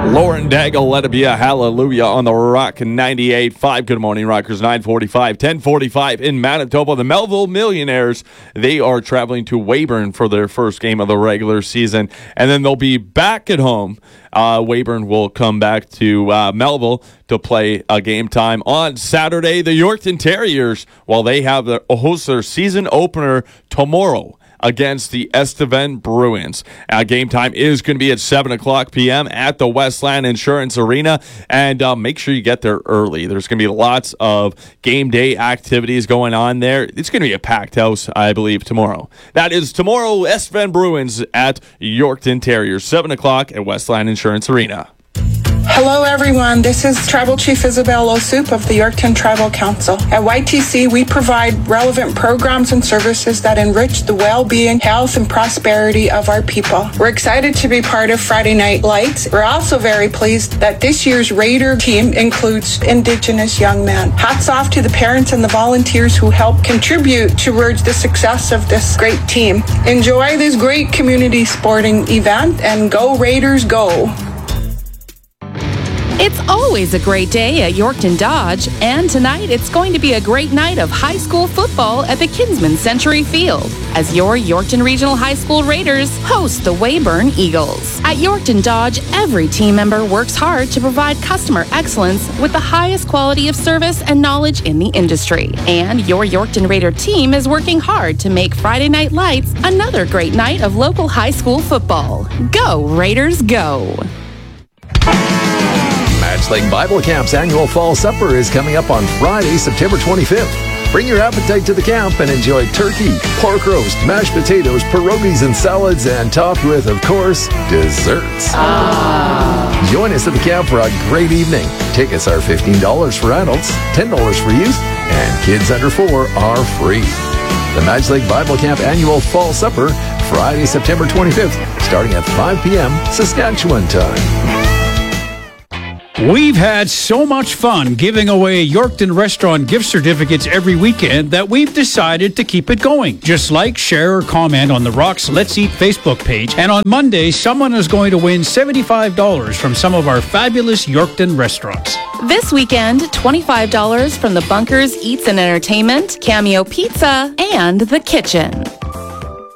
Lauren Daigle, let it be a hallelujah on the Rock 98.5. Good morning, Rockers. 9:45, 10:45 in Manitoba. The Melville Millionaires, they are traveling to Weyburn for their first game of the regular season, and then they'll be back at home. Weyburn will come back to Melville to play a game time on Saturday. The Yorkton Terriers, well, they have host their season opener tomorrow against the Estevan Bruins. Game time is going to be at 7 o'clock p.m. at the Westland Insurance Arena, and make sure you get there early. There's going to be lots of game day activities going on there. It's going to be a packed house, I believe, tomorrow. That is tomorrow, Estevan Bruins at Yorkton Terriers, 7 o'clock at Westland Insurance Arena. Hello everyone, this is Tribal Chief Isabel Osoup of the Yorkton Tribal Council. At YTC, we provide relevant programs and services that enrich the well-being, health, and prosperity of our people. We're excited to be part of Friday Night Lights. We're also very pleased that this year's Raider team includes Indigenous young men. Hats off to the parents and the volunteers who help contribute towards the success of this great team. Enjoy this great community sporting event, and go Raiders, go! It's always a great day at Yorkton Dodge, and tonight it's going to be a great night of high school football at the Kinsman Century Field as your Yorkton Regional High School Raiders host the Weyburn Eagles. At Yorkton Dodge, every team member works hard to provide customer excellence with the highest quality of service and knowledge in the industry. And your Yorkton Raider team is working hard to make Friday Night Lights another great night of local high school football. Go Raiders, go! Match Lake Bible Camp's annual Fall Supper is coming up on Friday, September 25th. Bring your appetite to the camp and enjoy turkey, pork roast, mashed potatoes, pierogies, and salads, and topped with, of course, desserts. Join us at the camp for a great evening. Tickets are $15 for adults, $10 for youth, and kids under 4 are free. The Match Lake Bible Camp annual Fall Supper, Friday, September 25th, starting at 5 p.m. Saskatchewan time. We've had so much fun giving away Yorkton Restaurant gift certificates every weekend that we've decided to keep it going. Just like, share, or comment on the Rocks Let's Eat Facebook page. And on Monday, someone is going to win $75 from some of our fabulous Yorkton restaurants. This weekend, $25 from the Bunkers Eats and Entertainment, Cameo Pizza, and The Kitchen.